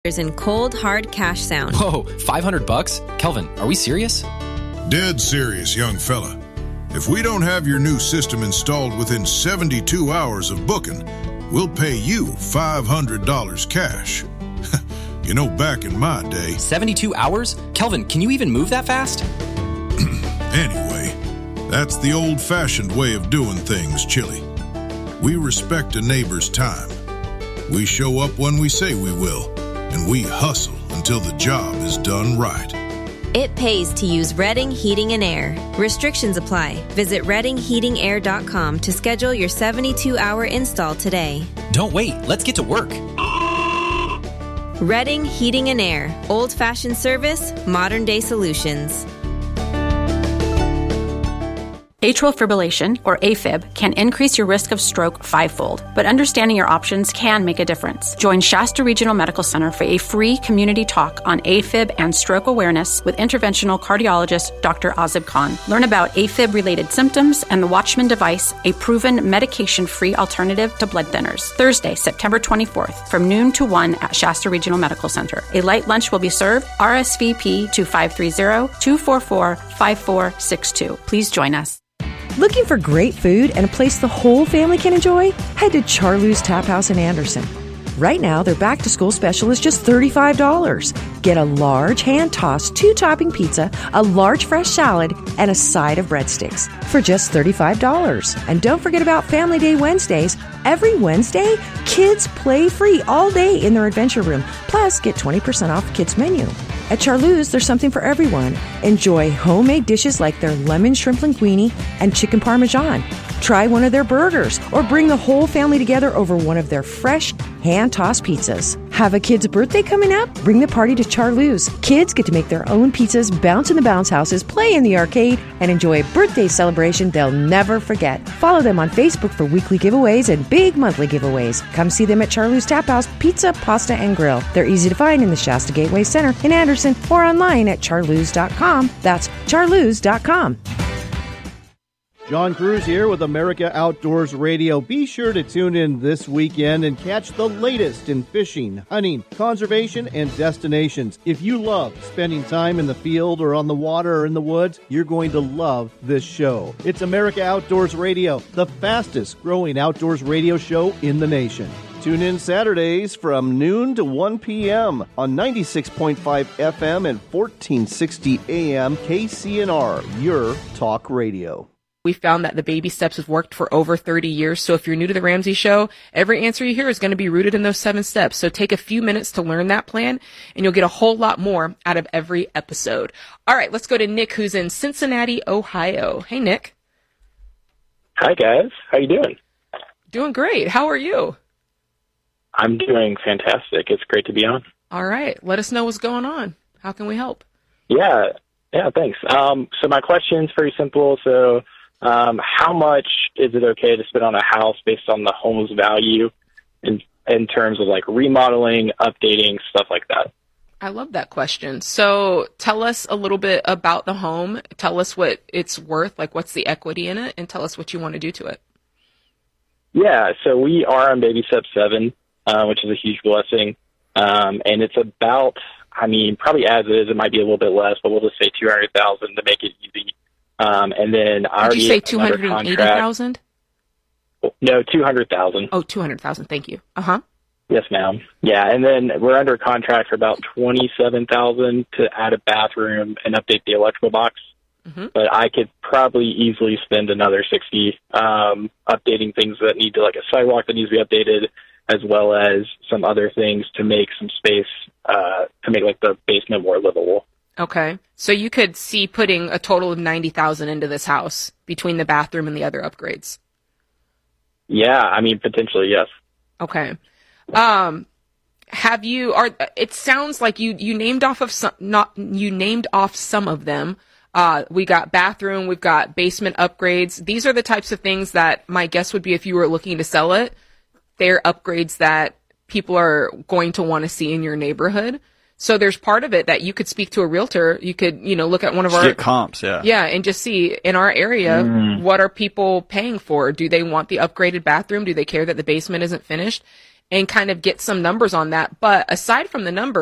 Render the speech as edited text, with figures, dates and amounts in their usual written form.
in cold, hard cash sound. Whoa, $500? Kelvin, are we serious? Dead serious, young fella. If we don't have your new system installed within 72 hours of booking, we'll pay you $500 cash. You know, back in my day... 72 hours? Kelvin, can you even move that fast? Anyway, that's the old-fashioned way of doing things, Chili. We respect a neighbor's time. We show up when we say we will, and we hustle until the job is done right. It pays to use Redding Heating and Air. Restrictions apply. Visit ReddingHeatingAir.com to schedule your 72-hour install today. Don't wait. Let's get to work. Redding Heating and Air. Old-fashioned service, modern-day solutions. Atrial fibrillation, or AFib, can increase your risk of stroke fivefold, but understanding your options can make a difference. Join Shasta Regional Medical Center for a free community talk on AFib and stroke awareness with interventional cardiologist Dr. Azib Khan. Learn about AFib-related symptoms and the Watchman device, a proven medication-free alternative to blood thinners. Thursday, September 24th, from noon to 1 at Shasta Regional Medical Center. A light lunch will be served. RSVP to 530-244-5462. Please join us. Looking for great food and a place the whole family can enjoy? Head to Charlie's Tap House in Anderson. Right now, their back-to-school special is just $35. Get a large hand-tossed 2-topping pizza, a large fresh salad, and a side of breadsticks for just $35. And don't forget about Family Day Wednesdays. Every Wednesday, kids play free all day in their adventure room. Plus, get 20% off the kids' menu. At Charlie's, there's something for everyone. Enjoy homemade dishes like their lemon shrimp linguine and chicken parmesan. Try one of their burgers or bring the whole family together over one of their fresh hand-tossed pizzas. Have a kid's birthday coming up? Bring the party to Charlie's. Kids get to make their own pizzas, bounce in the bounce houses, play in the arcade, and enjoy a birthday celebration they'll never forget. Follow them on Facebook for weekly giveaways and big monthly giveaways. Come see them at Charlie's Tap House Pizza, Pasta, and Grill. They're easy to find in the Shasta Gateway Center in Anderson or online at charlus.com. That's charlus.com. John Cruz here with America Outdoors Radio. Be sure to tune in this weekend and catch the latest in fishing, hunting, conservation, and destinations. If you love spending time in the field or on the water or in the woods, you're going to love this show. It's America Outdoors Radio, the fastest growing outdoors radio show in the nation. Tune in Saturdays from noon to 1 p.m. on 96.5 FM and 1460 AM KCNR, your talk radio. We found that the baby steps have worked for over 30 years. So if you're new to the Ramsey Show, every answer you hear is going to be rooted in those 7 steps. So take a few minutes to learn that plan and you'll get a whole lot more out of every episode. All right, let's go to Nick, who's in Cincinnati, Ohio. Hey, Nick. Hi, guys. How you doing? Doing great. How are you? I'm doing fantastic. It's great to be on. All right. Let us know what's going on. How can we help? Yeah, thanks. So my question's pretty simple. So how much is it okay to spend on a house based on the home's value in terms of like remodeling, updating, stuff like that? I love that question. So tell us a little bit about the home. Tell us what it's worth, like what's the equity in it, and tell us what you want to do to it. Yeah, so we are on baby step 7, which is a huge blessing. And it's about, probably as is, it might be a little bit less, but we'll just say $200,000 to make it easy. And then I already. Did you say 280,000? No, 200,000. Oh, 200,000. Thank you. Uh-huh. Yes, ma'am. Yeah, and then we're under contract for about $27,000 to add a bathroom and update the electrical box. Mm-hmm. But I could probably easily spend another $60 updating things that need to, like a sidewalk that needs to be updated, as well as some other things to make some space to make like the basement more livable. Okay. So you could see putting a total of $90,000 into this house between the bathroom and the other upgrades. Yeah, potentially, yes. Okay. It sounds like you named off some of them. We got bathroom, we've got basement upgrades. These are the types of things that my guess would be if you were looking to sell it, they're upgrades that people are going to want to see in your neighborhood. So there's part of it that you could speak to a realtor. You could, look at one of our get comps, yeah. Yeah, and just see in our area, what are people paying for? Do they want the upgraded bathroom? Do they care that the basement isn't finished? and kind of get some numbers on that. But aside from the numbers,